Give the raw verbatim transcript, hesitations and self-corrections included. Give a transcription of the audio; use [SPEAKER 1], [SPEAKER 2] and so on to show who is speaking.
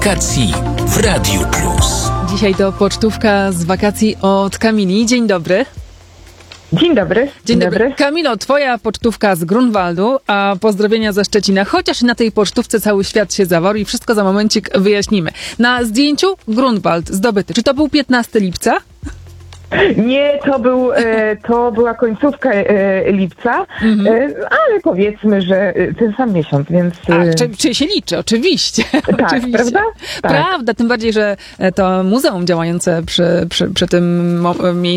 [SPEAKER 1] Wakacji w Radiu Plus.
[SPEAKER 2] Dzisiaj to pocztówka z wakacji od Kamili. Dzień dobry.
[SPEAKER 3] Dzień dobry.
[SPEAKER 2] Dzień, Dzień dobry. dobry. Kamilo, twoja pocztówka z Grunwaldu, a pozdrowienia ze Szczecina. Chociaż na tej pocztówce cały świat się zawarł i wszystko za momencik wyjaśnimy. Na zdjęciu Grunwald zdobyty. Czy to był piętnastego lipca?
[SPEAKER 3] Nie, to, był, e, to była końcówka e, lipca, mhm. e, ale powiedzmy, że ten sam miesiąc, więc...
[SPEAKER 2] A, czy, czy się liczy? Oczywiście.
[SPEAKER 3] Tak,
[SPEAKER 2] Oczywiście.
[SPEAKER 3] prawda? Tak.
[SPEAKER 2] Prawda, tym bardziej, że to muzeum działające przy, przy, przy tym miejscu